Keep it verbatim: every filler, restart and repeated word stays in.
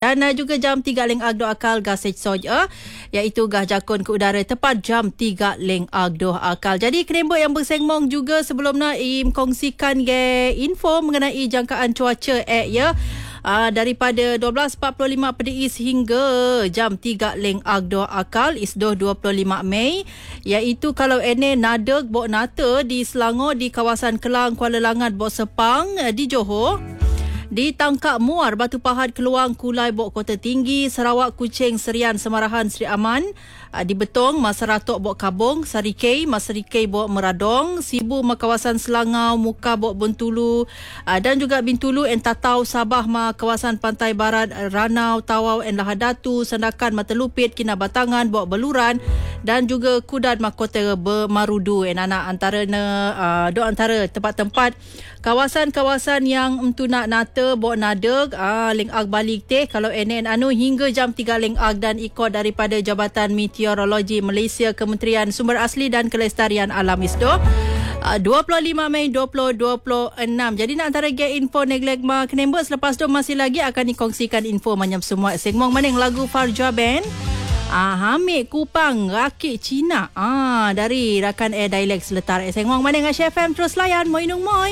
Dan uh, juga jam tiga leng agdo akal gasej soja, iaitu gah jakun ke udara tepat jam tiga leng agdo akal. Jadi kenembok yang bersengmong juga sebelum na im kongsikan ge info mengenai jangkaan cuaca eh ya. Uh, daripada dua belas empat puluh lima Pediis hingga jam tiga leng agdo akal isdoh dua puluh lima Mei, iaitu kalau ene nadeg bok nata di Selangor, di kawasan Kelang, Kuala Langat, bok Sepang, uh, di Johor, di Tangkak Muar, Batu Pahat, Keluang, Kulai, bok Kota Tinggi, Sarawak, Kuching, Serian, Semarahan, Seri Aman, uh, di Betong, Masaratok, bok Kabong, Sarikei, Masarikei, bok Meradong, Sibu, kawasan Selangau, Muka, bok Bentulu, uh, dan juga Bintulu, Entatau, Sabah, ma kawasan Pantai Barat, Ranau, Tawau, en Lahadatu, Sandakan, Matelupit, Kinabatangan, bok Beluran, dan juga Kudan, Makota Bermarudu. En anak antara uh, do antara tempat-tempat kawasan-kawasan yang emtu nak nata bok nadeg ah leng ag balik teh kalau enen anu hingga jam tiga leng ag, dan ikut daripada Jabatan Meteorologi Malaysia, Kementerian Sumber Asli dan Kelestarian Alam ISDO, uh, dua puluh lima Mei dua ribu dua puluh enam. Jadi nak antara get info neglek ma kenembok, selepas tu masih lagi akan dikongsikan info manyam semua segmong maning lagu Farja Band. Ah, Hamid Kupang Rakit Cina ah dari rakan Air Dialect Seletar. Segmong maning Asia F M, terus layan moi nung moi.